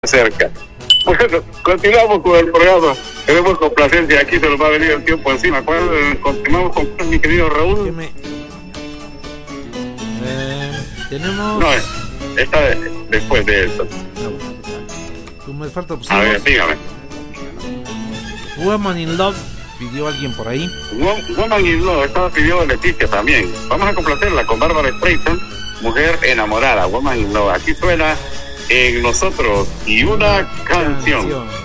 cerca. Bueno, continuamos con el programa. Tenemos complacencia, aquí se nos va a venir el tiempo encima. Continuamos con mi querido Raúl. Tenemos... No, esta después de esto. ¿Cómo me falta? Pues, a ver, dígame. Woman in Love, pidió alguien por ahí. Woman in Love, estaba pidió Leticia también. Vamos a complacerla con Bárbara Streisand, Mujer Enamorada, Woman in Love. Aquí suena En Nosotros y una canción.